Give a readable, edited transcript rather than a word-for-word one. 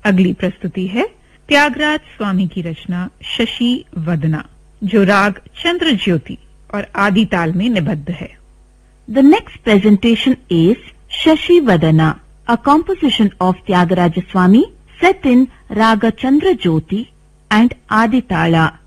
अगली प्रस्तुति है त्यागराज स्वामी की रचना शशि वदना, जो राग चंद्र ज्योति और आदि ताल में निबद्ध है। The next presentation is Shashi Vadana, a composition of Tyagaraja Swami set in Raga Chandra Jyoti and Adi Tala.